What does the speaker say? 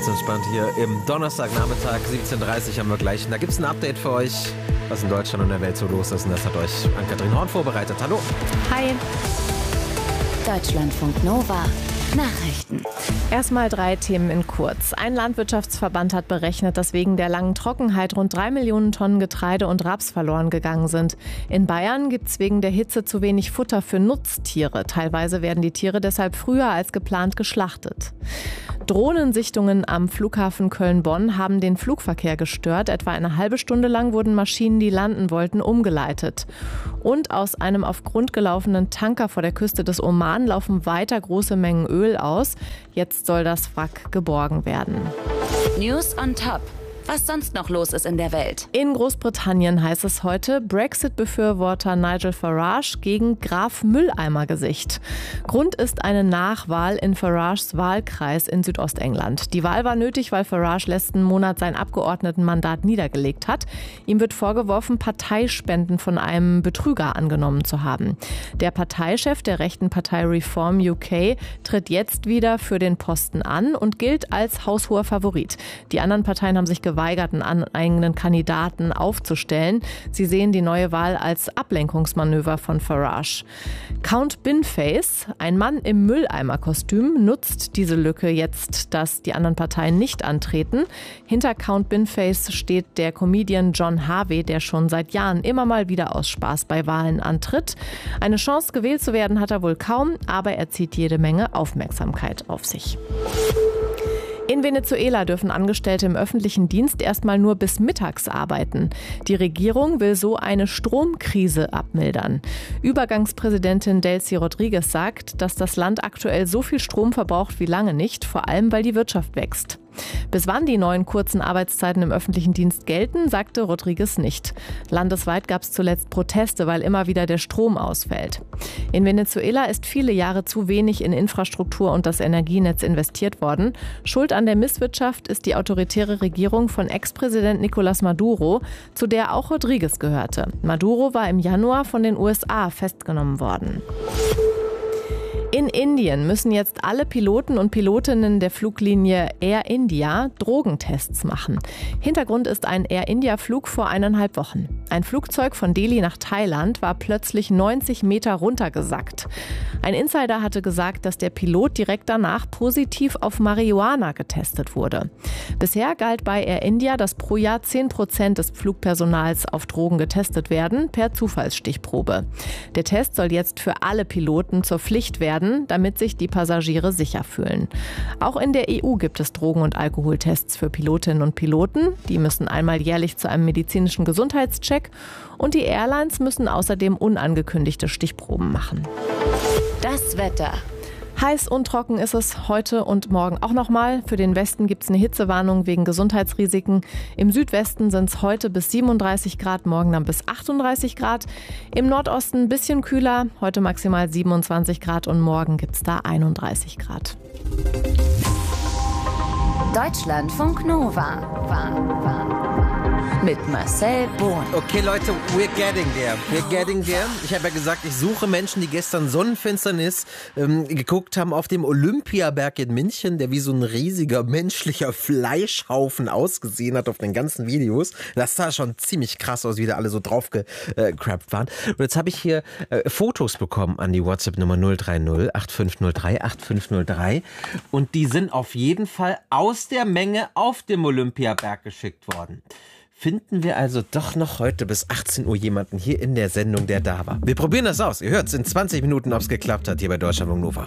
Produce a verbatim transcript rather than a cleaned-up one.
ganz entspannt hier im Donnerstagnachmittag, siebzehn Uhr dreißig haben wir gleich. Und da gibt es ein Update für euch, was in Deutschland und der Welt so los ist. Und das hat euch Ann-Kathrin Horn vorbereitet. Hallo. Hi. Deutschlandfunk Nova. Nachrichten. Erstmal drei Themen in kurz. Ein Landwirtschaftsverband hat berechnet, dass wegen der langen Trockenheit rund drei Millionen Tonnen Getreide und Raps verloren gegangen sind. In Bayern gibt es wegen der Hitze zu wenig Futter für Nutztiere. Teilweise werden die Tiere deshalb früher als geplant geschlachtet. Drohnensichtungen am Flughafen Köln-Bonn haben den Flugverkehr gestört. Etwa eine halbe Stunde lang wurden Maschinen, die landen wollten, umgeleitet. Und aus einem auf Grund gelaufenen Tanker vor der Küste des Oman laufen weiter große Mengen Öl aus. Jetzt soll das Wrack geborgen werden. News on top. Was sonst noch los ist in der Welt. In Großbritannien heißt es heute, Brexit-Befürworter Nigel Farage gegen Graf Mülleimer-Gesicht. Grund ist eine Nachwahl in Farages Wahlkreis in Südostengland. Die Wahl war nötig, weil Farage letzten Monat sein Abgeordnetenmandat niedergelegt hat. Ihm wird vorgeworfen, Parteispenden von einem Betrüger angenommen zu haben. Der Parteichef der rechten Partei Reform U K tritt jetzt wieder für den Posten an und gilt als haushoher Favorit. Die anderen Parteien haben sich geweigert, einen eigenen Kandidaten aufzustellen. Sie sehen die neue Wahl als Ablenkungsmanöver von Farage. Count Binface, ein Mann im Mülleimerkostüm, nutzt diese Lücke jetzt, dass die anderen Parteien nicht antreten. Hinter Count Binface steht der Comedian John Harvey, der schon seit Jahren immer mal wieder aus Spaß bei Wahlen antritt. Eine Chance, gewählt zu werden, hat er wohl kaum, aber er zieht jede Menge Aufmerksamkeit auf sich. In Venezuela dürfen Angestellte im öffentlichen Dienst erstmal nur bis mittags arbeiten. Die Regierung will so eine Stromkrise abmildern. Übergangspräsidentin Delcy Rodriguez sagt, dass das Land aktuell so viel Strom verbraucht wie lange nicht, vor allem weil die Wirtschaft wächst. Bis wann die neuen kurzen Arbeitszeiten im öffentlichen Dienst gelten, sagte Rodriguez nicht. Landesweit gab es zuletzt Proteste, weil immer wieder der Strom ausfällt. In Venezuela ist viele Jahre zu wenig in Infrastruktur und das Energienetz investiert worden. Schuld an der Misswirtschaft ist die autoritäre Regierung von Ex-Präsident Nicolás Maduro, zu der auch Rodriguez gehörte. Maduro war im Januar von den U S A festgenommen worden. In Indien müssen jetzt alle Piloten und Pilotinnen der Fluglinie Air India Drogentests machen. Hintergrund ist ein Air India-Flug vor eineinhalb Wochen. Ein Flugzeug von Delhi nach Thailand war plötzlich neunzig Meter runtergesackt. Ein Insider hatte gesagt, dass der Pilot direkt danach positiv auf Marihuana getestet wurde. Bisher galt bei Air India, dass pro Jahr zehn Prozent des Flugpersonals auf Drogen getestet werden, per Zufallsstichprobe. Der Test soll jetzt für alle Piloten zur Pflicht werden, damit sich die Passagiere sicher fühlen. Auch in der E U gibt es Drogen- und Alkoholtests für Pilotinnen und Piloten. Die müssen einmal jährlich zu einem medizinischen Gesundheitscheck und die Airlines müssen außerdem unangekündigte Stichproben machen. Das Wetter. Heiß und trocken ist es heute und morgen auch nochmal. Für den Westen gibt es eine Hitzewarnung wegen Gesundheitsrisiken. Im Südwesten sind es heute bis siebenunddreißig Grad, morgen dann bis achtunddreißig Grad. Im Nordosten ein bisschen kühler, heute maximal siebenundzwanzig Grad und morgen gibt es da einunddreißig Grad. Deutschlandfunk Nova. War, war. Mit Marcel Bohn. Okay, Leute, we're getting there. We're getting there. Ich habe ja gesagt, ich suche Menschen, die gestern Sonnenfinsternis ähm, geguckt haben auf dem Olympiaberg in München, der wie so ein riesiger menschlicher Fleischhaufen ausgesehen hat auf den ganzen Videos. Das sah schon ziemlich krass aus, wie da alle so draufgecrappt waren. Und jetzt habe ich hier äh, Fotos bekommen an die WhatsApp-Nummer null drei null acht fünf null drei acht fünf null drei. Und die sind auf jeden Fall aus der Menge auf dem Olympiaberg geschickt worden. Finden wir also doch noch heute bis achtzehn Uhr jemanden hier in der Sendung, der da war. Wir probieren das aus. Ihr hört es in zwanzig Minuten, ob es geklappt hat hier bei Deutschlandfunk Nova.